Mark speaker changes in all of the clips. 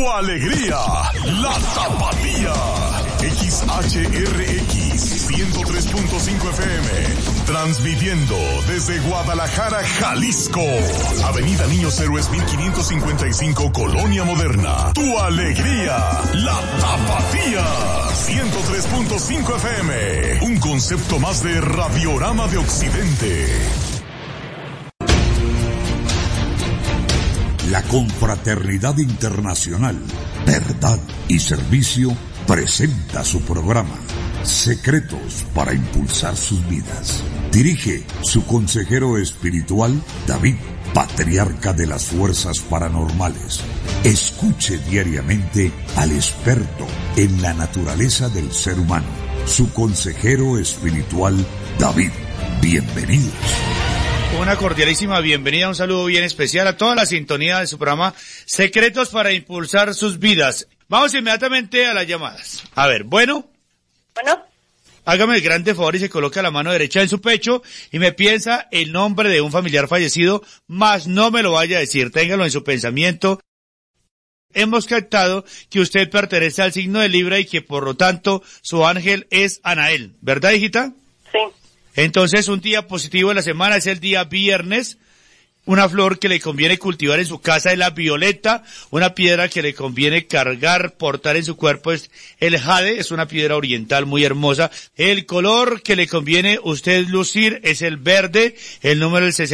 Speaker 1: tu alegría, la Tapatía. XHRX 103.5 FM, transmitiendo desde Guadalajara, Jalisco. Avenida Niños Héroes 1555, Colonia Moderna. Tu alegría, la Tapatía. 103.5 FM, un concepto más de Radiorama de Occidente.
Speaker 2: La Confraternidad Internacional, Verdad y Servicio presenta su programa Secretos para Impulsar Sus Vidas. Dirige su consejero espiritual David, patriarca de las fuerzas paranormales. Escuche diariamente al experto en la naturaleza del ser humano, su consejero espiritual David. Bienvenidos.
Speaker 3: Una cordialísima bienvenida, un saludo bien especial a toda la sintonía de su programa Secretos para Impulsar Sus Vidas. Vamos inmediatamente a las llamadas. A ver, bueno. Hágame el grande favor y se coloca la mano derecha en su pecho y me piensa el nombre de un familiar fallecido, mas no me lo vaya a decir, téngalo en su pensamiento. Hemos captado que usted pertenece al signo de Libra y que por lo tanto su ángel es Anael, ¿verdad, hijita?
Speaker 4: Sí.
Speaker 3: Entonces un día positivo de la semana es el día viernes. Una flor que le conviene cultivar en su casa es la violeta, una piedra que le conviene cargar, portar en su cuerpo es el jade, es una piedra oriental muy hermosa. El color que le conviene usted lucir es el verde, el número es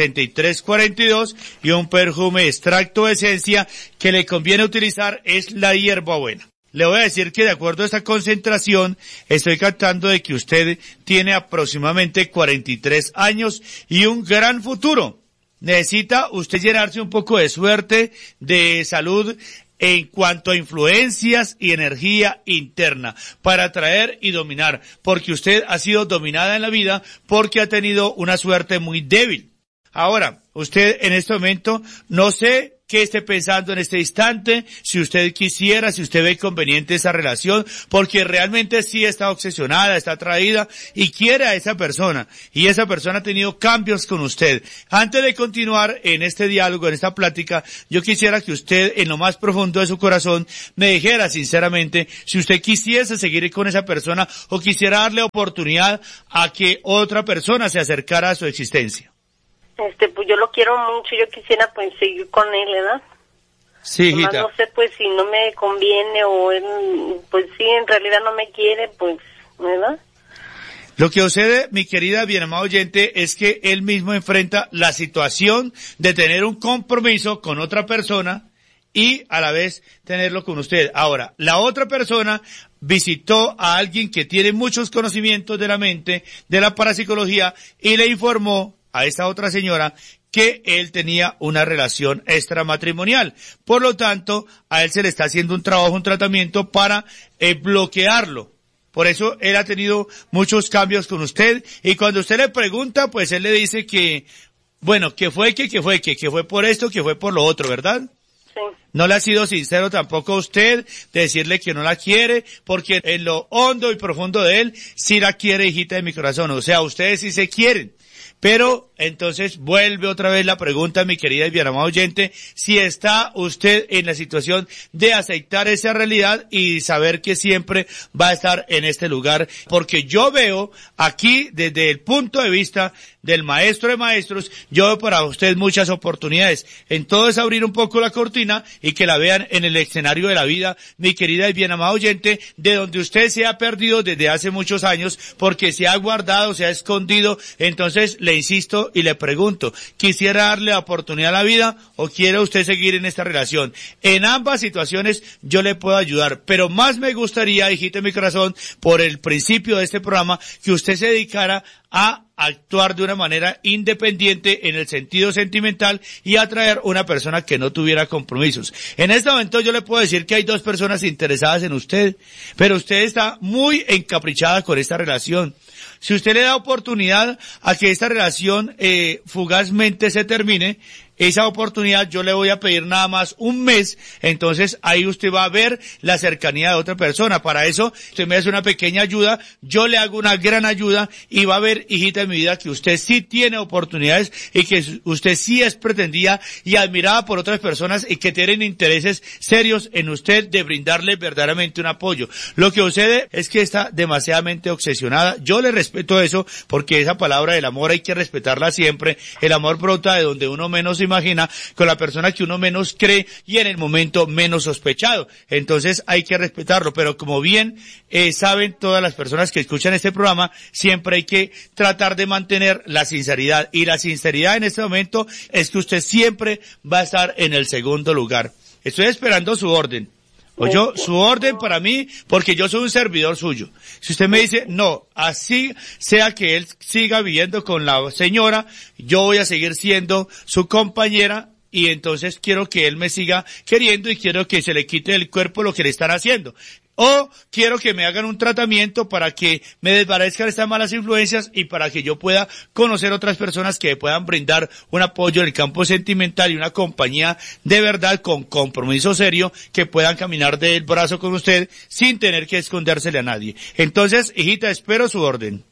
Speaker 3: 6342 y un perfume extracto de esencia que le conviene utilizar es la hierbabuena. Le voy a decir que de acuerdo a esta concentración, estoy captando de que usted tiene aproximadamente 43 años y un gran futuro. Necesita usted llenarse un poco de suerte, de salud en cuanto a influencias y energía interna para atraer y dominar, porque usted ha sido dominada en la vida porque ha tenido una suerte muy débil. Ahora, usted en este momento, no sé qué esté pensando en este instante, si usted quisiera, si usted ve conveniente esa relación, porque realmente sí está obsesionada, está atraída y quiere a esa persona, y esa persona ha tenido cambios con usted. Antes de continuar en este diálogo, en esta plática, yo quisiera que usted, en lo más profundo de su corazón, me dijera sinceramente si usted quisiese seguir con esa persona o quisiera darle oportunidad a que otra persona se acercara a su existencia.
Speaker 4: Pues yo lo quiero mucho, yo quisiera pues seguir con él, ¿verdad?
Speaker 3: Sí, hijita.
Speaker 4: No sé pues si no me conviene o él, pues sí, en realidad no me quiere, pues, ¿verdad?
Speaker 3: Lo que sucede, mi querida bien amada oyente, es que él mismo enfrenta la situación de tener un compromiso con otra persona y a la vez tenerlo con usted. Ahora, la otra persona visitó a alguien que tiene muchos conocimientos de la mente, de la parapsicología, y le informó a esta otra señora que él tenía una relación extramatrimonial. Por lo tanto, a él se le está haciendo un trabajo, un tratamiento para bloquearlo. Por eso él ha tenido muchos cambios con usted y cuando usted le pregunta, pues él le dice que, bueno, que fue por esto, que fue por lo otro, ¿verdad?
Speaker 4: Sí.
Speaker 3: No le ha sido sincero tampoco a usted de decirle que no la quiere, porque en lo hondo y profundo de él sí la quiere, hijita de mi corazón. O sea, ustedes sí se quieren. Pero entonces vuelve otra vez la pregunta, mi querida y bien amada oyente, si está usted en la situación de aceptar esa realidad y saber que siempre va a estar en este lugar, porque yo veo aquí desde el punto de vista del maestro de maestros, yo veo para usted muchas oportunidades. En todo es abrir un poco la cortina y que la vean en el escenario de la vida, mi querida y bien amada oyente, de donde usted se ha perdido desde hace muchos años porque se ha guardado, se ha escondido. Entonces le insisto y le pregunto, ¿quisiera darle la oportunidad a la vida o quiere usted seguir en esta relación? En ambas situaciones yo le puedo ayudar, pero más me gustaría, hijita de mi corazón, por el principio de este programa, que usted se dedicara a actuar de una manera independiente en el sentido sentimental y atraer una persona que no tuviera compromisos. En este momento yo le puedo decir que hay dos personas interesadas en usted, pero usted está muy encaprichada con esta relación. Si usted le da oportunidad a que esta relación fugazmente se termine, esa oportunidad yo le voy a pedir nada más un mes, entonces ahí usted va a ver la cercanía de otra persona. Para eso, usted me hace una pequeña ayuda, yo le hago una gran ayuda y va a ver, hijita de mi vida, que usted sí tiene oportunidades y que usted sí es pretendida y admirada por otras personas y que tienen intereses serios en usted de brindarle verdaderamente un apoyo. Lo que sucede es que está demasiadamente obsesionada. Yo le respeto eso porque esa palabra del amor hay que respetarla siempre. El amor brota de donde uno menos imagina, con la persona que uno menos cree y en el momento menos sospechado. Entonces hay que respetarlo, pero como bien saben todas las personas que escuchan este programa, siempre hay que tratar de mantener la sinceridad, y la sinceridad en este momento es que usted siempre va a estar en el segundo lugar. Estoy esperando su orden. Oyó, su orden para mí, porque yo soy un servidor suyo. Si usted me dice, no, así sea que él siga viviendo con la señora, yo voy a seguir siendo su compañera, y entonces quiero que él me siga queriendo y quiero que se le quite del cuerpo lo que le están haciendo. O quiero que me hagan un tratamiento para que me desvanezcan estas malas influencias y para que yo pueda conocer otras personas que me puedan brindar un apoyo en el campo sentimental y una compañía de verdad con compromiso serio, que puedan caminar del brazo con usted sin tener que escondérsele a nadie. Entonces, hijita, espero su orden.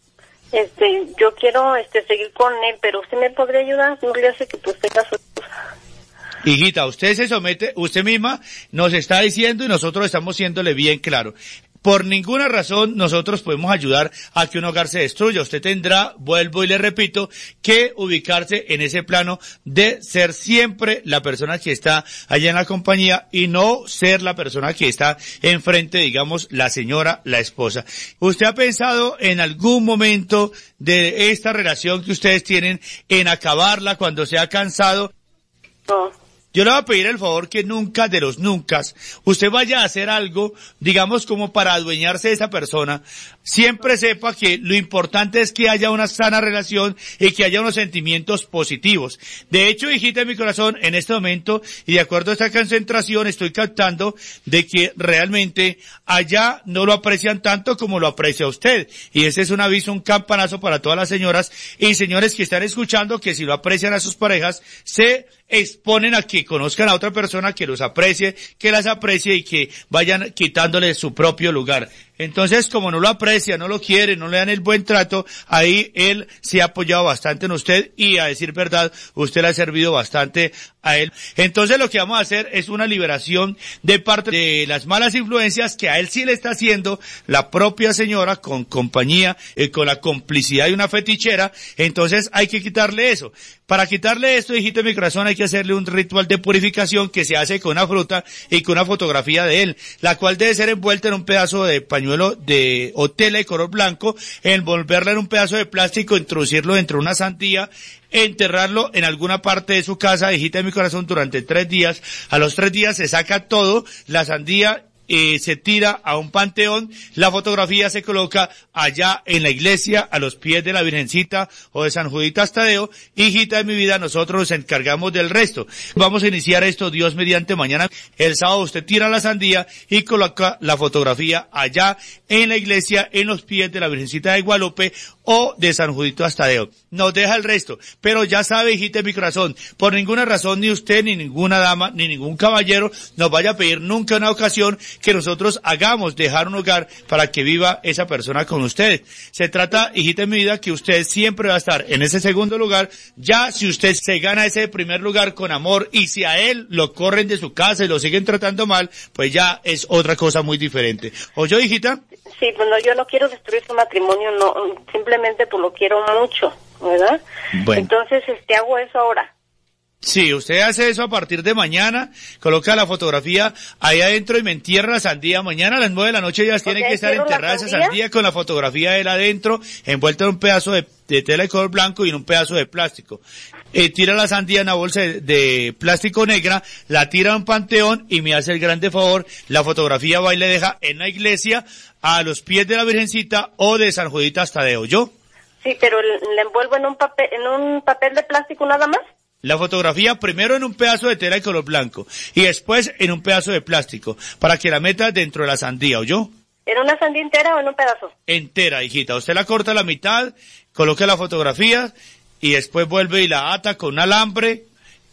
Speaker 4: Yo quiero seguir con él, pero ¿usted me podría ayudar? No le hace que tú tengas su esposa.
Speaker 3: Hijita, usted se somete, usted misma nos está diciendo y nosotros estamos siéndole bien claro. Por ninguna razón nosotros podemos ayudar a que un hogar se destruya. Usted tendrá, vuelvo y le repito, que ubicarse en ese plano de ser siempre la persona que está allá en la compañía y no ser la persona que está enfrente, digamos, la señora, la esposa. ¿Usted ha pensado en algún momento de esta relación que ustedes tienen en acabarla cuando se ha cansado?
Speaker 4: No.
Speaker 3: Yo le voy a pedir el favor que nunca de los nunca usted vaya a hacer algo, digamos, como para adueñarse de esa persona. Siempre sepa que lo importante es que haya una sana relación y que haya unos sentimientos positivos. De hecho, hijita de mi corazón, en este momento, y de acuerdo a esta concentración, estoy captando de que realmente allá no lo aprecian tanto como lo aprecia usted. Y ese es un aviso, un campanazo para todas las señoras y señores que están escuchando, que si lo aprecian a sus parejas, se exponen a que conozcan a otra persona que los aprecie, que las aprecie y que vayan quitándole su propio lugar. Entonces, como no lo aprecia, no lo quiere, no le dan el buen trato, ahí él se ha apoyado bastante en usted y, a decir verdad, usted le ha servido bastante a él. Entonces, lo que vamos a hacer es una liberación de parte de las malas influencias que a él sí le está haciendo la propia señora con compañía, con la complicidad de una fetichera. Entonces, hay que quitarle eso. Para quitarle esto, hijito de mi corazón, hay que hacerle un ritual de purificación que se hace con una fruta y con una fotografía de él, la cual debe ser envuelta en un pedazo de pañuelo de o tela de color blanco, envolverla en un pedazo de plástico, introducirlo dentro de una sandía, enterrarlo en alguna parte de su casa, hijita de mi corazón, durante 3 días. A los 3 días se saca todo, la sandía se tira a un panteón, la fotografía se coloca allá en la iglesia, a los pies de la Virgencita o de San Juditas Tadeo. Hijita de mi vida, nosotros nos encargamos del resto. Vamos a iniciar esto, Dios mediante, mañana. El sábado usted tira la sandía y coloca la fotografía allá en la iglesia, en los pies de la Virgencita de Guadalupe o de San Juditas Tadeo. Nos deja el resto, pero ya sabe, hijita de mi corazón, por ninguna razón ni usted, ni ninguna dama, ni ningún caballero nos vaya a pedir nunca una ocasión que nosotros hagamos dejar un hogar para que viva esa persona con ustedes. Se trata, hijita de mi vida, que usted siempre va a estar en ese segundo lugar. Ya si usted se gana ese primer lugar con amor y si a él lo corren de su casa y lo siguen tratando mal, pues ya es otra cosa muy diferente. ¿Oyó, hijita?
Speaker 4: Sí, pues no, yo no quiero destruir su matrimonio, no, simplemente pues lo quiero mucho, ¿verdad?
Speaker 3: Bueno.
Speaker 4: Entonces, hago eso ahora.
Speaker 3: Sí, usted hace eso a partir de mañana, coloca la fotografía ahí adentro y me entierra la sandía. Mañana a las 9 de la noche ya tiene que estar enterrada esa sandía con la fotografía de él adentro, envuelta en un pedazo de tela de color blanco y en un pedazo de plástico. Tira la sandía en una bolsa de plástico negra, la tira a un panteón y me hace el grande favor, la fotografía va y le deja en la iglesia a los pies de la Virgencita o de San Juditas Tadeo. ¿Yo?
Speaker 4: Sí, pero la envuelvo en un papel de plástico nada más.
Speaker 3: La fotografía primero en un pedazo de tela de color blanco y después en un pedazo de plástico para que la meta dentro de la sandía, ¿oyó?
Speaker 4: ¿En una sandía entera o en un pedazo?
Speaker 3: Entera, hijita. Usted la corta a la mitad, coloca la fotografía y después vuelve y la ata con un alambre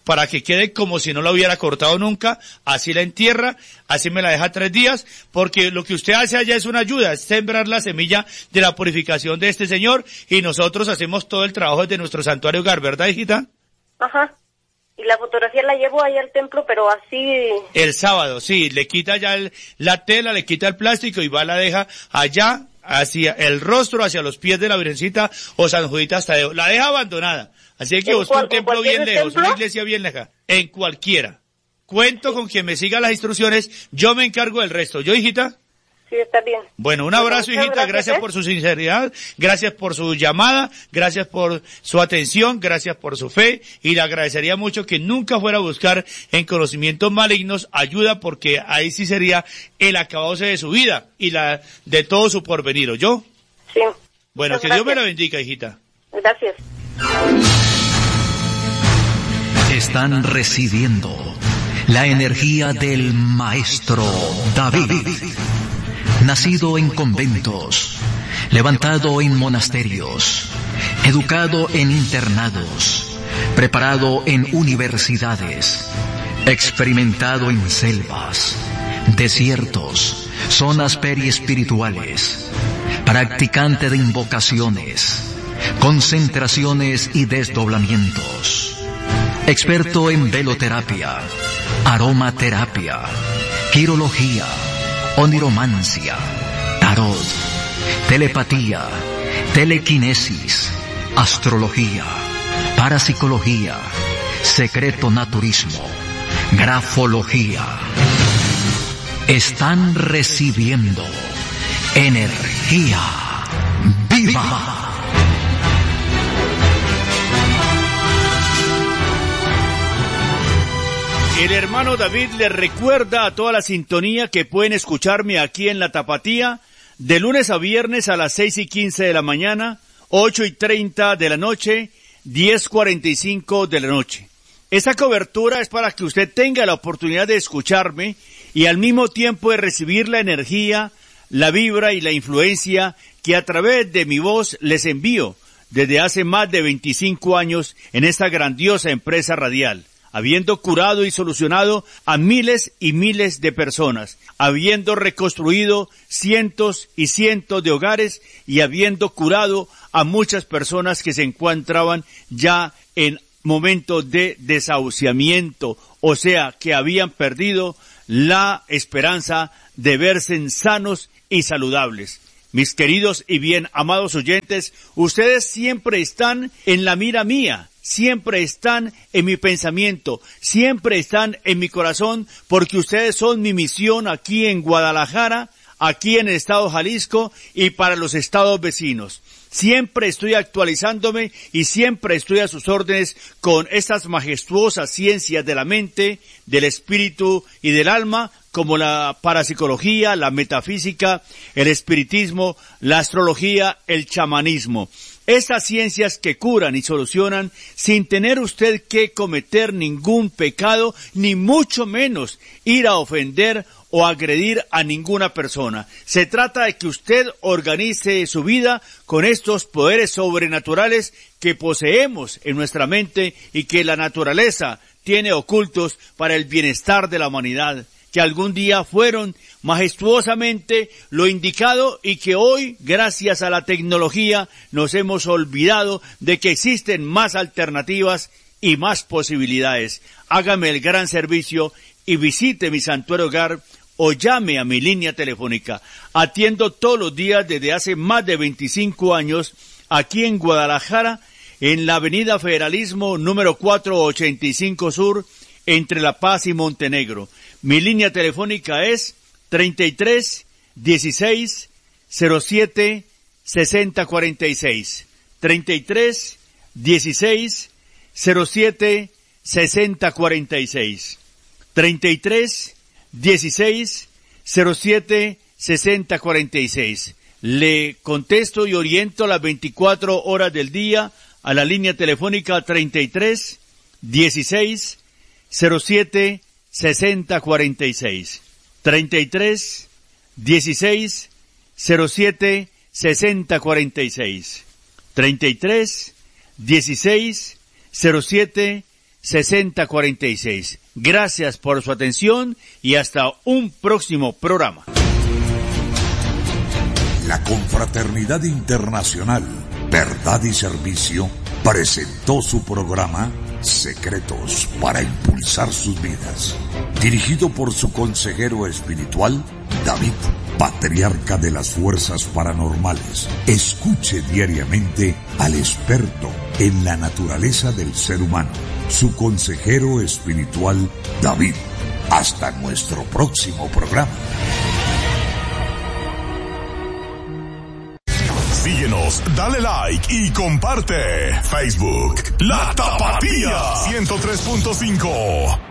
Speaker 3: para que quede como si no la hubiera cortado nunca, así la entierra, así me la deja 3 días, porque lo que usted hace allá es una ayuda, es sembrar la semilla de la purificación de este señor, y nosotros hacemos todo el trabajo desde nuestro santuario hogar, ¿verdad, hijita?
Speaker 4: Ajá. Y la fotografía la llevo ahí al templo, pero así...
Speaker 3: El sábado, sí, le quita ya la tela, le quita el plástico y va, la deja allá, hacia el rostro, hacia los pies de la Virgencita o San Juditas Tadeo. La deja abandonada. Así que busca un templo bien lejos, una iglesia bien lejos. En cualquiera. Cuento con quien me siga las instrucciones, yo me encargo del resto. ¿Yo, hijita?
Speaker 4: Sí, está bien.
Speaker 3: Bueno, un abrazo, hijita, gracias por su sinceridad, gracias por su llamada, gracias por su atención, gracias por su fe, y le agradecería mucho que nunca fuera a buscar en conocimientos malignos ayuda, porque ahí sí sería el acabose de su vida y la de todo su porvenir, ¿oyó?
Speaker 4: Sí.
Speaker 3: Bueno,
Speaker 4: muchas
Speaker 3: que
Speaker 4: gracias.
Speaker 3: Dios me la bendiga, hijita.
Speaker 4: Gracias.
Speaker 5: Están recibiendo la energía del maestro David. Nacido en conventos, levantado en monasterios, educado en internados, preparado en universidades, experimentado en selvas, desiertos, zonas periespirituales, practicante de invocaciones, concentraciones y desdoblamientos, experto en veloterapia, aromaterapia, quirología, oniromancia, tarot, telepatía, telequinesis, astrología, parapsicología, secreto naturismo, grafología. Están recibiendo energía viva.
Speaker 3: El hermano David le recuerda a toda la sintonía que pueden escucharme aquí en La Tapatía de lunes a viernes a las 6:15 de la mañana, 8:30 de la noche, 10:45 de la noche. Esta cobertura es para que usted tenga la oportunidad de escucharme y al mismo tiempo de recibir la energía, la vibra y la influencia que a través de mi voz les envío desde hace más de 25 años en esta grandiosa empresa radial, habiendo curado y solucionado a miles y miles de personas, habiendo reconstruido cientos y cientos de hogares y habiendo curado a muchas personas que se encontraban ya en momentos de desahuciamiento, o sea, que habían perdido la esperanza de verse sanos y saludables. Mis queridos y bien amados oyentes, ustedes siempre están en la mira mía, siempre están en mi pensamiento, siempre están en mi corazón, porque ustedes son mi misión aquí en Guadalajara, aquí en el estado Jalisco y para los estados vecinos. Siempre estoy actualizándome y siempre estoy a sus órdenes con estas majestuosas ciencias de la mente, del espíritu y del alma, como la parapsicología, la metafísica, el espiritismo, la astrología, el chamanismo. Estas ciencias que curan y solucionan sin tener usted que cometer ningún pecado, ni mucho menos ir a ofender o agredir a ninguna persona. Se trata de que usted organice su vida con estos poderes sobrenaturales que poseemos en nuestra mente y que la naturaleza tiene ocultos para el bienestar de la humanidad, que algún día fueron majestuosamente lo indicado y que hoy, gracias a la tecnología, nos hemos olvidado de que existen más alternativas y más posibilidades. Hágame el gran servicio y visite mi santuario hogar o llame a mi línea telefónica. Atiendo todos los días desde hace más de 25 años aquí en Guadalajara, en la avenida Federalismo número 485 Sur, entre La Paz y Montenegro. Mi línea telefónica es 33 16 07 60 46. 33 16 07 60 46. 33 16 07 60 46. Le contesto y oriento las 24 horas del día a la línea telefónica 33 16 07 60 46. 33 16 07 60 46. 33 16 07 6046. Gracias por su atención y hasta un próximo programa.
Speaker 2: La Confraternidad Internacional Verdad y Servicio presentó su programa Secretos para Impulsar Sus Vidas, dirigido por su consejero espiritual, David, patriarca de las fuerzas paranormales. Escuche diariamente al experto en la naturaleza del ser humano, su consejero espiritual, David. Hasta nuestro próximo programa.
Speaker 1: Síguenos, dale like y comparte. Facebook, La Tapatía 103.5.